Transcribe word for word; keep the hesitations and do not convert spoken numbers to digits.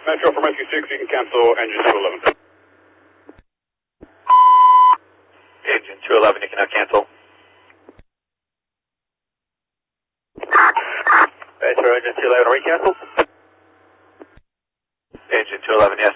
Metro from Rescue six, you can cancel engine two eleven. Engine two eleven, you can now cancel. Metro, engine two eleven, are we canceled? Engine two eleven, yes.